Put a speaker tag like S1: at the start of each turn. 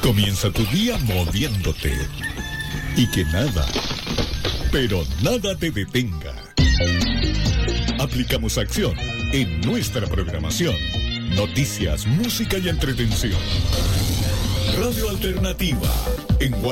S1: Comienza tu día moviéndote. Y que nada, pero nada te detenga. Aplicamos acción en nuestra programación. Noticias, música y entretención. Radio Alternativa en